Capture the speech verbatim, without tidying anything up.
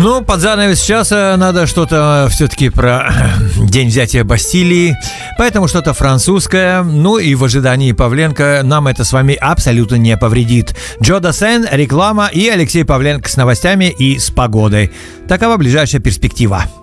Ну, под занавес часа надо что-то все-таки про день взятия Бастилии, поэтому что-то французское. Ну и в ожидании Павленко нам это с вами абсолютно не повредит. Джо Дассен, реклама и Алексей Павленко с новостями и с погодой. Такова ближайшая перспектива.